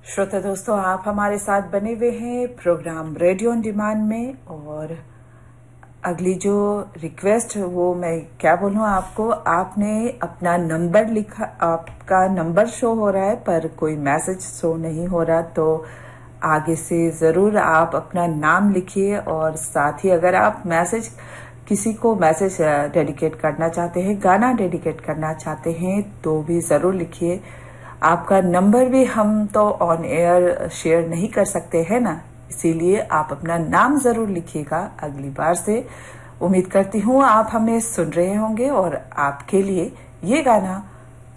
श्रोता दोस्तों, आप हमारे साथ बने हुए हैं प्रोग्राम रेडियो ऑन डिमांड में। और अगली जो रिक्वेस्ट वो मैं क्या बोलूं आपको, आपने अपना नंबर लिखा, आपका नंबर शो हो रहा है पर कोई मैसेज शो नहीं हो रहा, तो आगे से जरूर आप अपना नाम लिखिए। और साथ ही अगर आप किसी को मैसेज डेडिकेट करना चाहते हैं, गाना डेडिकेट करना चाहते हैं, तो भी जरूर लिखिए। आपका नंबर भी हम तो ऑन एयर शेयर नहीं कर सकते हैं ना, इसीलिए आप अपना नाम जरूर लिखिएगा अगली बार से। उम्मीद करती हूँ आप हमें सुन रहे होंगे और आपके लिए ये गाना